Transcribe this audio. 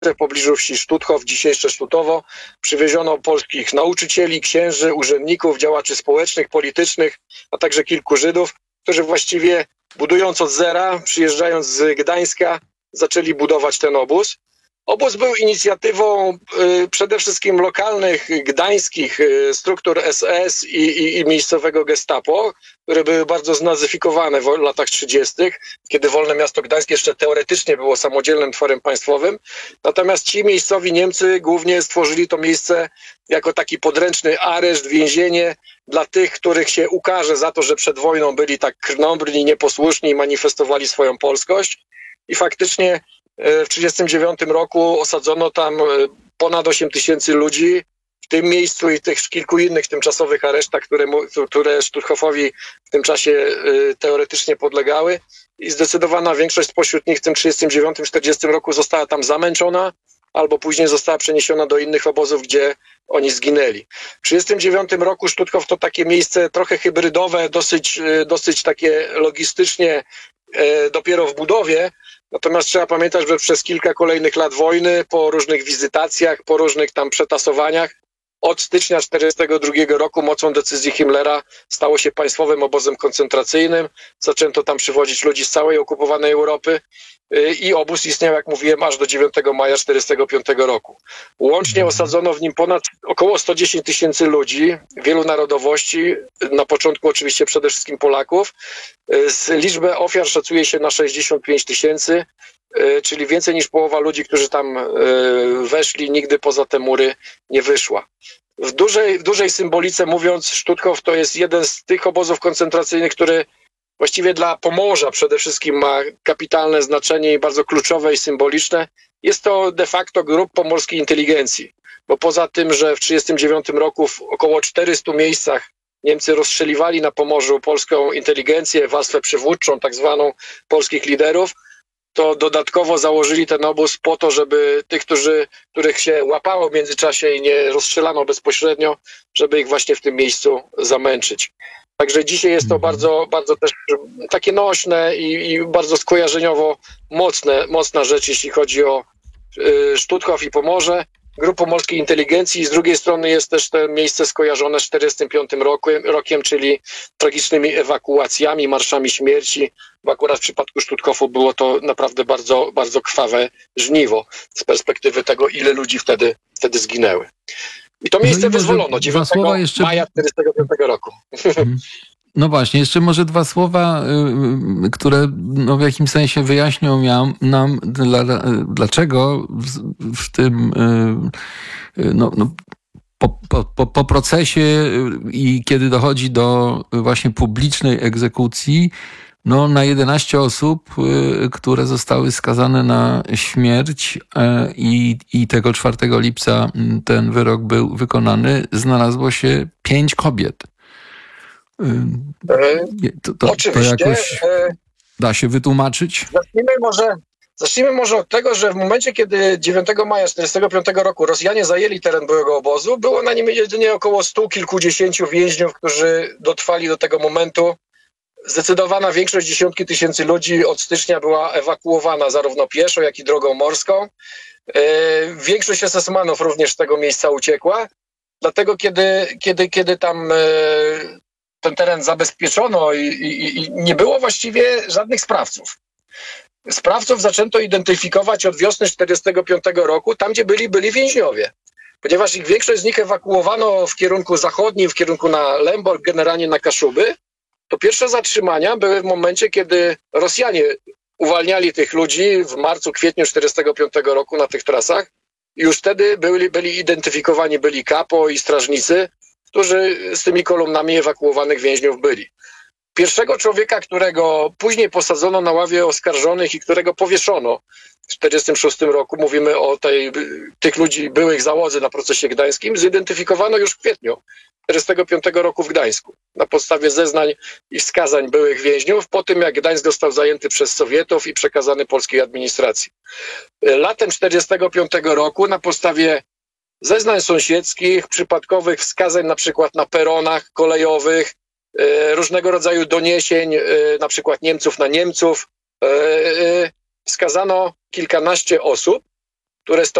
w pobliżu wsi Stutthof, dzisiejsze Sztutowo. Przywieziono polskich nauczycieli, księży, urzędników, działaczy społecznych, politycznych, a także kilku Żydów, którzy właściwie budując od zera, przyjeżdżając z Gdańska, zaczęli budować ten obóz. Obóz był inicjatywą przede wszystkim lokalnych, gdańskich struktur SS i miejscowego gestapo, które były bardzo znazyfikowane w latach 30., kiedy Wolne Miasto Gdańsk jeszcze teoretycznie było samodzielnym tworem państwowym. Natomiast ci miejscowi Niemcy głównie stworzyli to miejsce jako taki podręczny areszt, więzienie dla tych, których się ukaże za to, że przed wojną byli tak krnąbrni, nieposłuszni i manifestowali swoją polskość. I faktycznie w 1939 roku osadzono tam ponad 8 000 ludzi w tym miejscu i tych kilku innych tymczasowych aresztach, które Stutthofowi w tym czasie teoretycznie podlegały. I zdecydowana większość spośród nich w tym 1939-1940 roku została tam zamęczona albo później została przeniesiona do innych obozów, gdzie oni zginęli. W 1939 roku Stutthof to takie miejsce trochę hybrydowe, dosyć takie logistycznie dopiero w budowie. Natomiast trzeba pamiętać, że przez kilka kolejnych lat wojny, po różnych wizytacjach, po różnych tam przetasowaniach, od stycznia 1942 roku mocą decyzji Himmlera stało się państwowym obozem koncentracyjnym. Zaczęto tam przywozić ludzi z całej okupowanej Europy i obóz istniał, jak mówiłem, aż do 9 maja 1945 roku. Łącznie osadzono w nim około 110 000 ludzi, wielu narodowości, na początku oczywiście przede wszystkim Polaków. Liczbę ofiar szacuje się na 65 000, czyli więcej niż połowa ludzi, którzy tam weszli, nigdy poza te mury nie wyszła. W dużej symbolice mówiąc, Stutthof to jest jeden z tych obozów koncentracyjnych, który właściwie dla Pomorza przede wszystkim ma kapitalne znaczenie i bardzo kluczowe i symboliczne. Jest to de facto grup pomorskiej inteligencji, bo poza tym, że w 1939 roku w około 400 miejscach Niemcy rozstrzeliwali na Pomorzu polską inteligencję, warstwę przywódczą, tak zwaną polskich liderów, to dodatkowo założyli ten obóz po to, żeby tych, których się łapało w międzyczasie i nie rozstrzelano bezpośrednio, żeby ich właśnie w tym miejscu zamęczyć. Także dzisiaj jest to bardzo, bardzo też takie nośne i bardzo skojarzeniowo mocna rzecz, jeśli chodzi o Stutthof i Pomorze, grup pomorskiej inteligencji. Z drugiej strony jest też to miejsce skojarzone z 1945 rokiem, czyli tragicznymi ewakuacjami, marszami śmierci, bo akurat w przypadku Stutthofu było to naprawdę bardzo, bardzo krwawe żniwo z perspektywy tego, ile ludzi wtedy zginęły. I to miejsce wyzwolono 9 maja 1945 roku. No właśnie, jeszcze może dwa słowa, które w jakimś sensie wyjaśnią nam dlaczego w tym po procesie i kiedy dochodzi do właśnie publicznej egzekucji, na 11 osób, które zostały skazane na śmierć i tego 4 lipca ten wyrok był wykonany, znalazło się 5 kobiet. Oczywiście. To jakoś da się wytłumaczyć? Zacznijmy może od tego, że w momencie, kiedy 9 maja 1945 roku Rosjanie zajęli teren byłego obozu, było na nim jedynie około 100 kilkudziesięciu więźniów, którzy dotrwali do tego momentu. Zdecydowana większość, dziesiątki tysięcy ludzi od stycznia była ewakuowana zarówno pieszo, jak i drogą morską. Większość SS-manów również z tego miejsca uciekła. Dlatego kiedy tam ten teren zabezpieczono i nie było właściwie żadnych sprawców. Sprawców zaczęto identyfikować od wiosny 1945 roku, tam gdzie byli więźniowie. Ponieważ większość z nich ewakuowano w kierunku zachodnim, w kierunku na Lemborg, generalnie na Kaszuby, to pierwsze zatrzymania były w momencie, kiedy Rosjanie uwalniali tych ludzi w marcu, kwietniu 1945 roku na tych trasach. I już wtedy byli identyfikowani kapo i strażnicy, którzy z tymi kolumnami ewakuowanych więźniów byli. Pierwszego człowieka, którego później posadzono na ławie oskarżonych i którego powieszono w 1946 roku, mówimy o tych ludzi, byłych załodzy na procesie gdańskim, zidentyfikowano już w kwietniu 1945 roku w Gdańsku na podstawie zeznań i wskazań byłych więźniów po tym, jak Gdańsk został zajęty przez Sowietów i przekazany polskiej administracji. Latem 1945 roku na podstawie zeznań sąsiedzkich, przypadkowych wskazań na przykład na peronach kolejowych, różnego rodzaju doniesień, na przykład Niemców na Niemców, wskazano kilkanaście osób, które